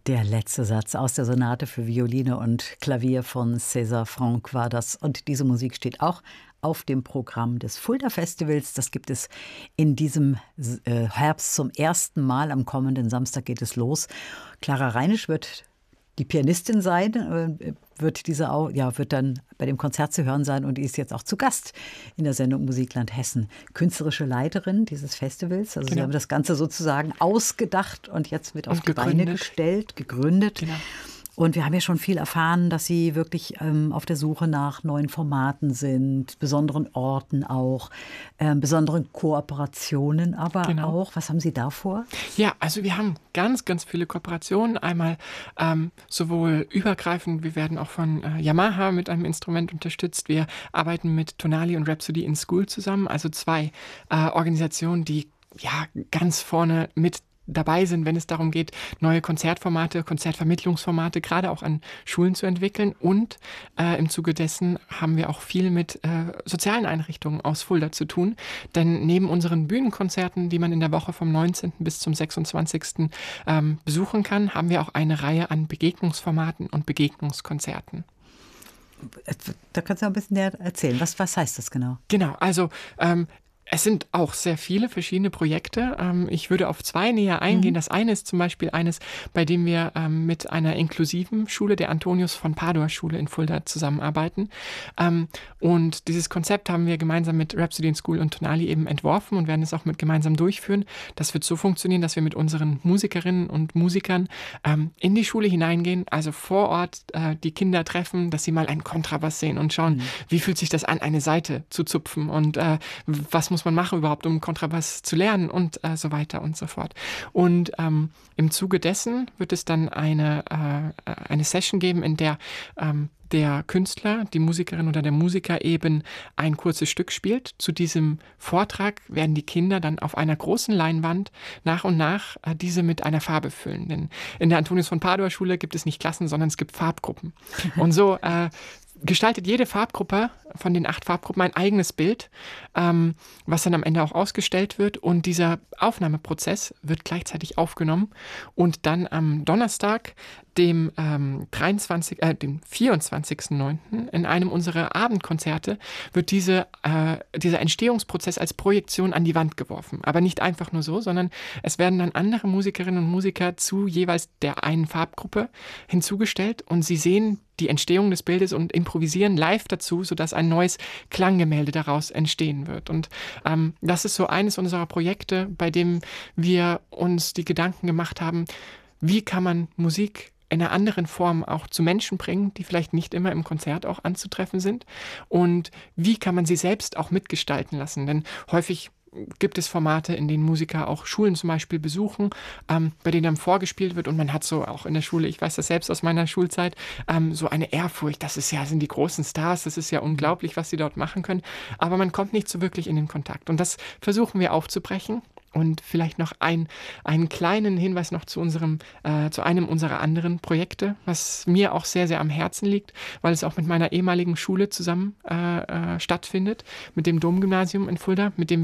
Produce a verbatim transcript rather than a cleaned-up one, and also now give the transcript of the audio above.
Der letzte Satz aus der Sonate für Violine und Klavier von César Franck war das. Und diese Musik steht auch auf dem Programm des Fulda Festivals. Das gibt es in diesem äh, Herbst zum ersten Mal. Am kommenden Samstag geht es los. Clara Reinisch wird die Pianistin sein, äh, wird diese auch, ja, wird dann bei dem Konzert zu hören sein und die ist jetzt auch zu Gast in der Sendung Musikland Hessen. Künstlerische Leiterin dieses Festivals. Also genau. Sie haben das Ganze sozusagen ausgedacht und jetzt mit auf und die gegründet. Beine gestellt, gegründet. Genau. Und wir haben ja schon viel erfahren, dass Sie wirklich ähm, auf der Suche nach neuen Formaten sind, besonderen Orten auch, ähm, besonderen Kooperationen aber Genau. auch. Was haben Sie da vor? Ja, also wir haben ganz, ganz viele Kooperationen. Einmal ähm, sowohl übergreifend, wir werden auch von äh, Yamaha mit einem Instrument unterstützt. Wir arbeiten mit Tonali und Rhapsody in School zusammen, also zwei äh, Organisationen, die ja ganz vorne mit dabei sind, wenn es darum geht, neue Konzertformate, Konzertvermittlungsformate gerade auch an Schulen zu entwickeln. Und äh, im Zuge dessen haben wir auch viel mit äh, sozialen Einrichtungen aus Fulda zu tun. Denn neben unseren Bühnenkonzerten, die man in der Woche vom neunzehnten bis zum sechsundzwanzigsten Ähm, besuchen kann, haben wir auch eine Reihe an Begegnungsformaten und Begegnungskonzerten. Da kannst du ein bisschen näher erzählen. Was, was heißt das genau? Genau, also ähm, es sind auch sehr viele verschiedene Projekte. Ähm, ich würde auf zwei näher eingehen. Mhm. Das eine ist zum Beispiel eines, bei dem wir ähm, mit einer inklusiven Schule, der Antonius von Padua Schule in Fulda, zusammenarbeiten. Ähm, und dieses Konzept haben wir gemeinsam mit Rhapsody in School und Tonali eben entworfen und werden es auch mit gemeinsam durchführen. Das wird so funktionieren, dass wir mit unseren Musikerinnen und Musikern ähm, in die Schule hineingehen, also vor Ort äh, die Kinder treffen, dass sie mal einen Kontrabass sehen und schauen, mhm. wie fühlt sich das an, eine Saite zu zupfen und äh, was muss muss man machen überhaupt, um Kontrabass zu lernen und äh, so weiter und so fort. Und ähm, im Zuge dessen wird es dann eine, äh, eine Session geben, in der ähm, der Künstler, die Musikerin oder der Musiker eben ein kurzes Stück spielt. Zu diesem Vortrag werden die Kinder dann auf einer großen Leinwand nach und nach äh, diese mit einer Farbe füllen. Denn in der Antonius von Padua Schule gibt es nicht Klassen, sondern es gibt Farbgruppen. Und so äh, gestaltet jede Farbgruppe von den acht Farbgruppen ein eigenes Bild, ähm, was dann am Ende auch ausgestellt wird. Und dieser Aufnahmeprozess wird gleichzeitig aufgenommen und dann am Donnerstag, dem, ähm, dreiundzwanzigsten, äh, dem vierundzwanzigsten neunten in einem unserer Abendkonzerte wird diese, äh, dieser Entstehungsprozess als Projektion an die Wand geworfen. Aber nicht einfach nur so, sondern es werden dann andere Musikerinnen und Musiker zu jeweils der einen Farbgruppe hinzugestellt und sie sehen die Entstehung des Bildes und improvisieren live dazu, sodass ein neues Klanggemälde daraus entstehen wird. Und ähm, das ist so eines unserer Projekte, bei dem wir uns die Gedanken gemacht haben, wie kann man Musik in einer anderen Form auch zu Menschen bringen, die vielleicht nicht immer im Konzert auch anzutreffen sind. Und wie kann man sie selbst auch mitgestalten lassen? Denn häufig gibt es Formate, in denen Musiker auch Schulen zum Beispiel besuchen, ähm, bei denen dann vorgespielt wird und man hat so auch in der Schule, ich weiß das selbst aus meiner Schulzeit, ähm, so eine Ehrfurcht, das ist ja, sind die großen Stars, das ist ja unglaublich, was sie dort machen können, aber man kommt nicht so wirklich in den Kontakt und das versuchen wir aufzubrechen. Und vielleicht noch ein, einen kleinen Hinweis noch zu unserem, äh, zu einem unserer anderen Projekte, was mir auch sehr, sehr am Herzen liegt, weil es auch mit meiner ehemaligen Schule zusammen äh, äh, stattfindet, mit dem Domgymnasium in Fulda, mit dem